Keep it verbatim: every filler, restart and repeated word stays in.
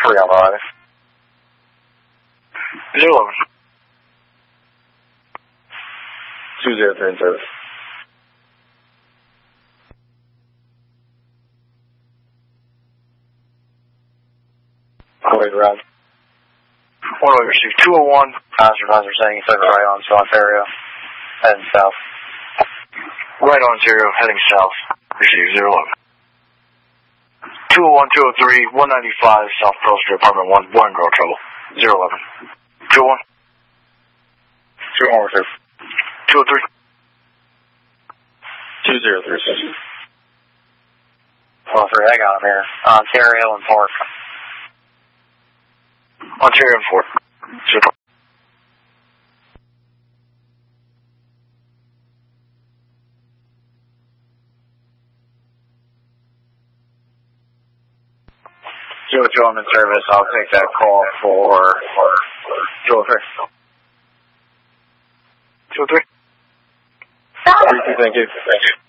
three on the line. zero eleven. two zero three in service. Wait around. One way receive two oh one. Passenger advisor saying he's over right on to Ontario, heading south. Right on Ontario, heading south. Receive zero eleven. two oh one, two oh three, one ninety-five, South Pearl Street, apartment one, Boy and Girl trouble. zero eleven. two oh one. two oh one, two. two oh three. two zero three six. one oh three, I got him here. Ontario and Park. Ontario and Fort. Zero. two oh two, I'm in service. I'll take that call for two oh three. two oh three. Thank you. Thank you.